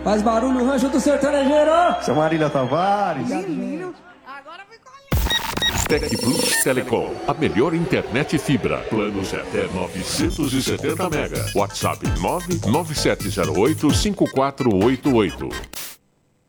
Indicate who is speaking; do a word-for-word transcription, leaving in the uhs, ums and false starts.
Speaker 1: Faz barulho o rancho do sertanejeiro.
Speaker 2: Seu Marília Tavares.
Speaker 3: Menino, agora ficou
Speaker 4: Tec Plus Telecom, a melhor internet fibra. Planos até novecentos e setenta mega. WhatsApp nove nove sete zero oito cinco quatro oito oito.